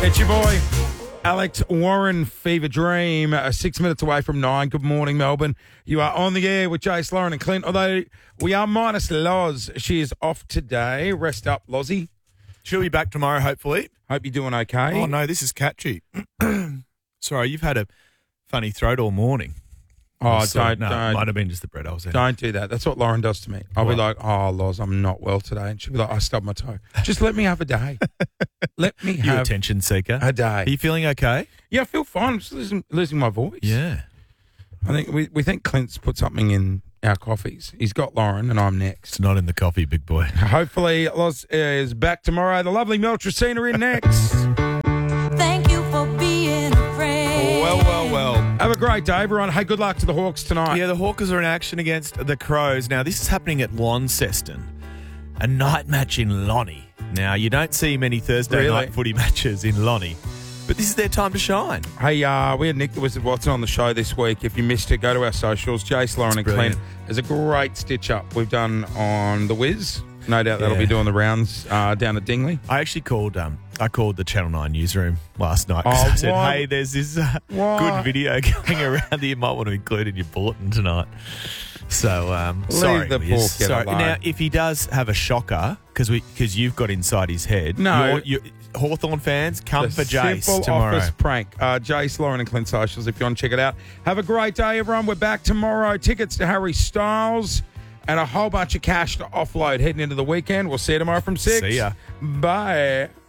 It's your boy, Alex Warren, Fever Dream, 6 minutes away from 9. Good morning, Melbourne. You are on the air with Jace, Lauren and Clint, although we are minus Loz. She is off today. Rest up, Lozzie. She'll be back tomorrow, hopefully. Hope you're doing okay. Oh, no, this is catchy. Sorry, you've had a funny throat all morning. Oh, Sorry, don't. It might have been just the bread I was eating. Don't do that. That's what Lauren does to me. I'll be like, oh, Loz, I'm not well today. And she'll be like, I stubbed my toe. Just let me have a day. Let me You have attention seeker. a day. Are you feeling okay? Yeah, I feel fine. I'm just losing my voice. Yeah. I think we think Clint's put something in our coffees. He's got Lauren and I'm next. It's not in the coffee, big boy. Hopefully, Loz is back tomorrow. The lovely Mel Tracina in next. Thank you for being a friend. Well. Have a great day, everyone. Hey, good luck to the Hawks tonight. Yeah, the Hawkers are in action against the Crows. Now, this is happening at Launceston, a night match in Lonnie. Now, you don't see many Thursday night footy matches in Lonnie, but this is their time to shine. Hey, we had Nick the Wizard Watson on the show this week. If you missed it, go to our socials. Jace, Lauren and brilliant. Clint. There's a great stitch-up we've done on the Wiz. No doubt that'll Yeah. be doing the rounds down at Dingley. I actually called the Channel 9 newsroom last night because I said, why? hey, there's this Why? good video going around that you might want to include in your bulletin tonight. So, sorry, the Wiz. poor kid Sorry. alone. Now, if he does have a shocker, because you've got inside his head, No. Hawthorn fans, come The for Jace Simple tomorrow. Office prank. Jace, Lauren and Clint socials if you want to check it out. Have a great day, everyone. We're back tomorrow. Tickets to Harry Styles and a whole bunch of cash to offload heading into the weekend. We'll see you tomorrow from 6. See ya. Bye.